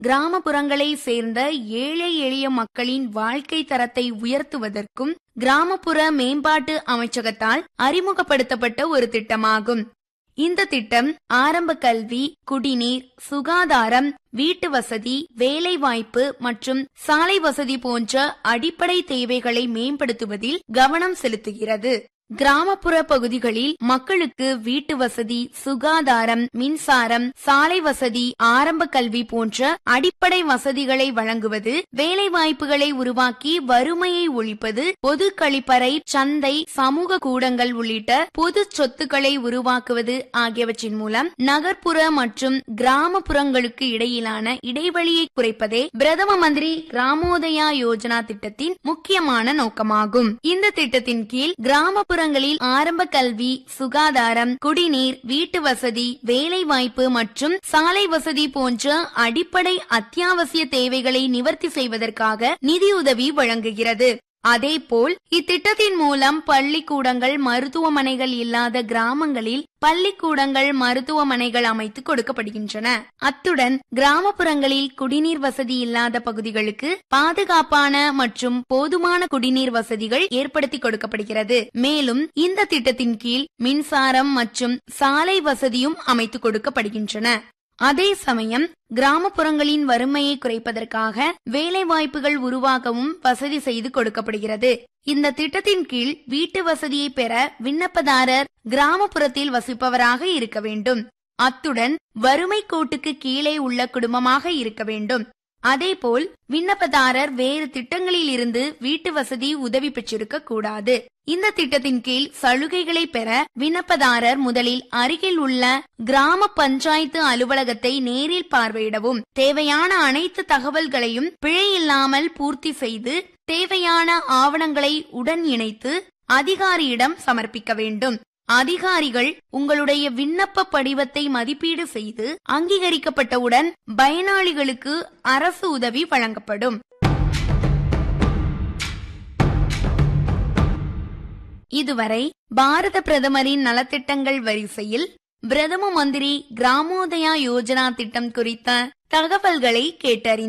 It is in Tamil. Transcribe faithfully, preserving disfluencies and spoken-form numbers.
கிராமப்புறங்களை சேர்ந்த ஏழை எளிய மக்களின் வாழ்க்கை தரத்தை உயர்த்துவதற்கும் கிராமப்புற மேம்பாட்டு அமைச்சகத்தால் அறிமுகப்படுத்தப்பட்ட ஒரு திட்டமாகும். இந்த திட்டம் ஆரம்ப கல்வி, குடிநீர், சுகாதாரம், வீட்டு வசதி, வேலைவாய்ப்பு மற்றும் சாலை வசதி போன்ற அடிப்படை தேவைகளை மேம்படுத்துவதில் கவனம் செலுத்துகிறது. கிராமப்புற பகுதிகளில் மக்களுக்கு வீட்டு வசதி, சுகாதாரம், மின்சாரம், சாலை வசதி, ஆரம்ப கல்வி போன்ற அடிப்படை வசதிகளை வழங்குவது, வேலை வாய்ப்புகளை உருவாக்கி வறுமையை ஒழிப்பது, பொது கழிப்பறை, சந்தை, சமூக கூடங்கள் உள்ளிட்ட பொது சொத்துக்களை உருவாக்குவது ஆகியவற்றின் மூலம் நகர்ப்புற மற்றும் கிராமப்புறங்களுக்கு இடையிலான இடைவெளியை குறைப்பதே பிரதம மந்திரி கிராமோதயா யோஜனா திட்டத்தின் முக்கியமான நோக்கமாகும். இந்த திட்டத்தின் கீழ் கிராமப்புற ஆரம்ப கல்வி, சுகாதாரம், குடிநீர், வீட்டு வசதி, வேலை வாய்ப்பு மற்றும் சாலை வசதி போன்ற அடிப்படை அத்தியாவசிய தேவைகளை நிவர்த்தி செய்வதற்காக நிதியுதவி வழங்குகிறது. அதேபோல் இத்திட்டத்தின் மூலம் பள்ளிக்கூடங்கள், மருத்துவமனைகள் இல்லாத கிராமங்களில் பள்ளிக்கூடங்கள், மருத்துவமனைகள் அமைத்து கொடுக்கப்படுகின்றன. அத்துடன் கிராமப்புறங்களில் குடிநீர் வசதி இல்லாத பகுதிகளுக்கு பாதுகாப்பான மற்றும் போதுமான குடிநீர் வசதிகள் ஏற்படுத்தி கொடுக்கப்படுகிறது. மேலும் இந்த திட்டத்தின் கீழ் மின்சாரம் மற்றும் சாலை வசதியும் அமைத்து கொடுக்கப்படுகின்றன. அதே சமயம் கிராமப்புறங்களின் வறுமையை குறைப்பதற்காக வேலை வாய்ப்புகள் உருவாக்கவும் வசதி செய்து கொடுக்கப்படுகிறது. இந்த திட்டத்தின் கீழ் வீட்டு வசதியை பெற விண்ணப்பதாரர் கிராமப்புறத்தில் வசிப்பவராக இருக்க வேண்டும். அத்துடன் வறுமை கோட்டுக்கு கீழே உள்ள குடும்பமாக இருக்க வேண்டும். அதேபோல் விண்ணப்பதாரர் வேறு திட்டங்களில் இருந்து வீட்டு வசதி உதவி பெற்றிருக்க கூடாது. இந்த திட்டத்தின் கீழ் சலுகைகளை பெற விண்ணப்பதாரர் முதலில் அருகில் உள்ள கிராம பஞ்சாயத்து அலுவலகத்தை நேரில் பார்வையிடவும், தேவையான அனைத்து தகவல்களையும் பிழையில்லாமல் பூர்த்தி செய்து தேவையான ஆவணங்களை உடன் இணைத்து அதிகாரியிடம் சமர்ப்பிக்க வேண்டும். அதிகாரிகள் உங்களுடைய விண்ணப்ப படிவத்தை மதிப்பீடு செய்து அங்கீகரிக்கப்பட்டவுடன் பயனாளிகளுக்கு அரசு உதவி வழங்கப்படும். இதுவரை பாரத பிரதமரின் நலத்திட்டங்கள் வரிசையில் பிரதம மந்திரி கிராமோதயா யோஜனா திட்டம் குறித்த தகவல்களை கேட்டறிந்தோம்.